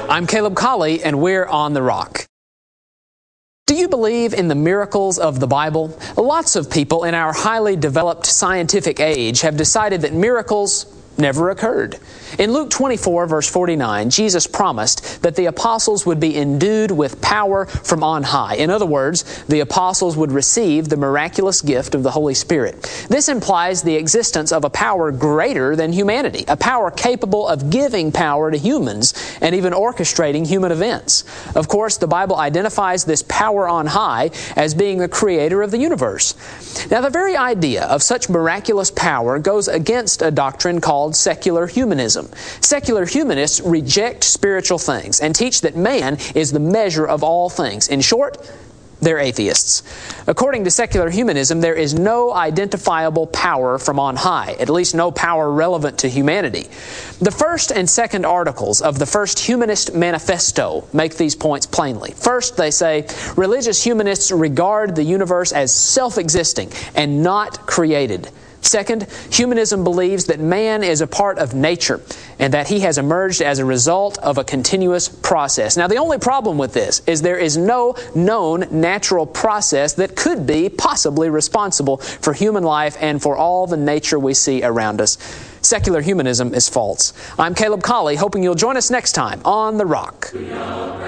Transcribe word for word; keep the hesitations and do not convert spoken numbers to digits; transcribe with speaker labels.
Speaker 1: I'm Caleb Colley, and we're on The Rock. Do you believe in the miracles of the Bible? Lots of people in our highly developed scientific age have decided that miracles never occurred. In Luke twenty-four, verse forty-nine, Jesus promised that the apostles would be endued with power from on high. In other words, the apostles would receive the miraculous gift of the Holy Spirit. This implies the existence of a power greater than humanity, a power capable of giving power to humans and even orchestrating human events. Of course, the Bible identifies this power on high as being the creator of the universe. Now, the very idea of such miraculous power goes against a doctrine called secular humanism. Secular humanists reject spiritual things and teach that man is the measure of all things. In short, they're atheists. According to secular humanism, there is no identifiable power from on high, at least no power relevant to humanity. The first and second articles of the First Humanist Manifesto make these points plainly. First, they say, religious humanists regard the universe as self-existing and not created. Second, humanism believes that man is a part of nature and that he has emerged as a result of a continuous process. Now, the only problem with this is there is no known natural process that could be possibly responsible for human life and for all the nature we see around us. Secular humanism is false. I'm Caleb Colley, hoping you'll join us next time on The Rock.